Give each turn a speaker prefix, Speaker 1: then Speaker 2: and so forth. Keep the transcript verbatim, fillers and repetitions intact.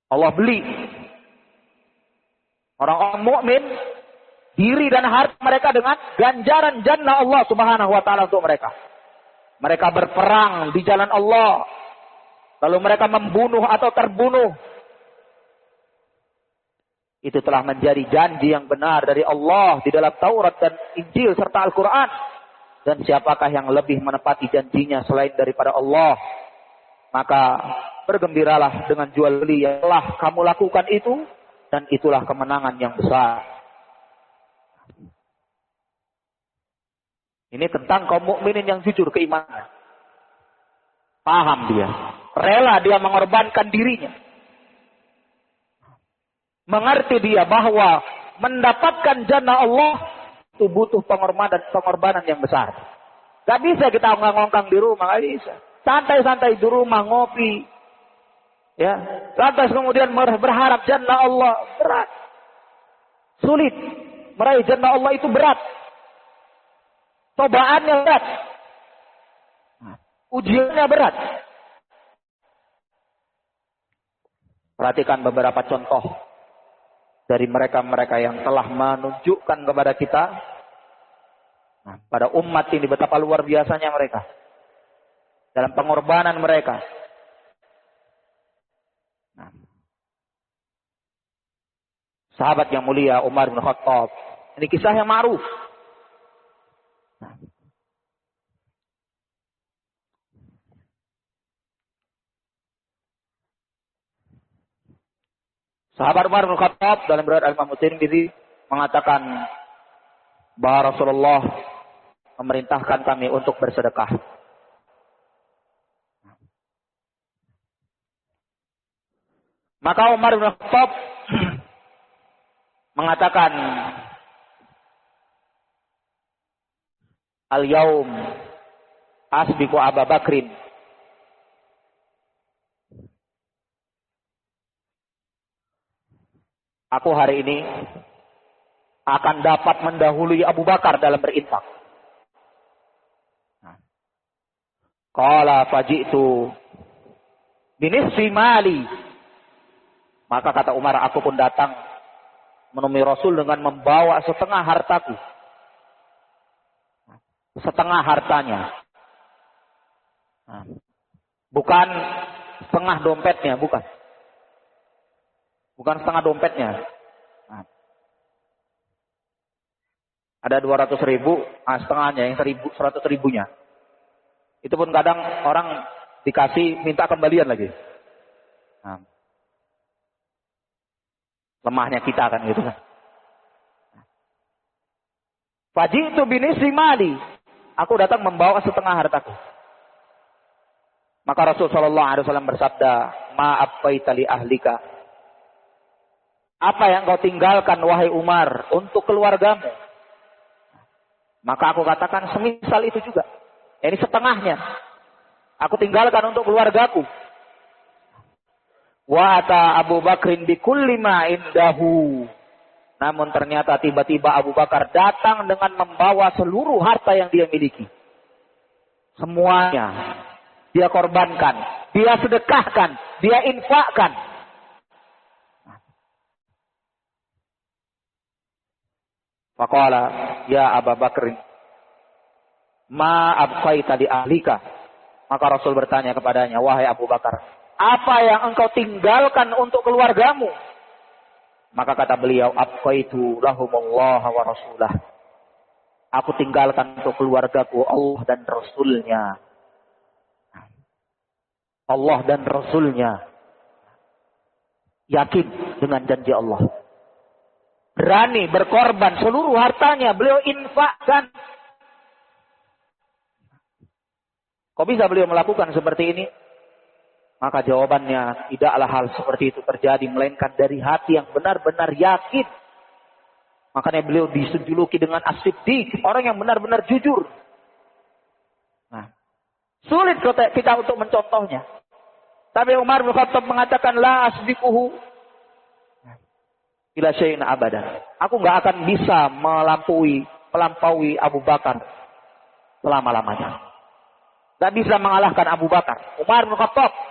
Speaker 1: Allah beli orang-orang mukmin diri dan harta mereka dengan ganjaran jannah Allah Subhanahu wa taala untuk mereka. Mereka berperang di jalan Allah. Lalu mereka membunuh atau terbunuh. Itu telah menjadi janji yang benar dari Allah di dalam Taurat dan Injil serta Al-Quran. Dan siapakah yang lebih menepati janjinya selain daripada Allah? Maka bergembiralah dengan jual beli yang telah kamu lakukan itu. Dan itulah kemenangan yang besar. Ini tentang kaum mukminin yang jujur keimanan. Paham dia. Rela dia mengorbankan dirinya. Mengerti dia bahwa mendapatkan jannah Allah itu butuh pengorbanan, pengorbanan yang besar. Gak bisa kita ngongkang di rumah, gak bisa. Santai-santai di rumah ngopi. Ya, lantas kemudian berharap jannah Allah berat. Sulit. Meraih jannah Allah itu berat. Cobaannya berat. Ujiannya berat. Perhatikan beberapa contoh dari mereka-mereka yang telah menunjukkan kepada kita, nah, pada umat ini betapa luar biasanya mereka dalam pengorbanan mereka. Nah, sahabat yang mulia Umar bin Khattab, ini kisah yang ma'ruf. Nah, sahabat Umar bin Khattab dalam riwayat Al-Imam Tirmidzi mengatakan bahwa Rasulullah memerintahkan kami untuk bersedekah. Maka Umar bin Khattab mengatakan, Al-yaum asbiqu Abu Bakrin. Aku hari ini akan dapat mendahului Abu Bakar dalam berinfak. Qala faji'tu binisfi mali. Maka kata Umar, aku pun datang menemui Rasul dengan membawa setengah hartaku. Setengah hartanya. Bukan setengah dompetnya, bukan. Bukan setengah dompetnya. Nah. Ada dua ratus ribu, nah setengahnya, yang seribu, seratus ribunya. Itu pun kadang orang dikasih minta kembalian lagi. Nah. Lemahnya kita kan gitu kan. Faji'tu binisfi mali. Aku datang membawa setengah hartaku. Maka Rasul sallallahu alaihi wasallam bersabda, "Ma'afaita li ahlika." Apa yang kau tinggalkan wahai Umar untuk keluargamu? Maka aku katakan semisal itu juga. Ini setengahnya. Aku tinggalkan untuk keluargaku. Wa ata Abu Bakrin bi kulli ma indahu. Namun ternyata tiba-tiba Abu Bakar datang dengan membawa seluruh harta yang dia miliki. Semuanya dia korbankan, dia sedekahkan, dia infakkan. Faqala ya Abu Bakr, ma abqaita li ahlika. Maka Rasul bertanya kepadanya, wahai Abu Bakar, apa yang engkau tinggalkan untuk keluargamu? Maka kata beliau, abqaitu lahumullah wa rasulah. Aku tinggalkan untuk keluargaku Allah dan Rasulnya. Allah dan Rasulnya. Yakin dengan janji Allah. Berani berkorban seluruh hartanya. Beliau infakkan. Kok bisa beliau melakukan seperti ini? Maka jawabannya, tidaklah hal seperti itu terjadi. Melainkan dari hati yang benar-benar yakin. Makanya beliau disejuluki dengan as-siddiq. Orang yang benar-benar jujur. Nah, sulit kita untuk mencontohnya. Tapi Umar bin Khattab mengatakan, la asbiquhu ila syai'in abadan. Aku nggak akan bisa melampaui melampaui Abu Bakar selama-lamanya. Nggak bisa mengalahkan Abu Bakar. Umar bin Khattab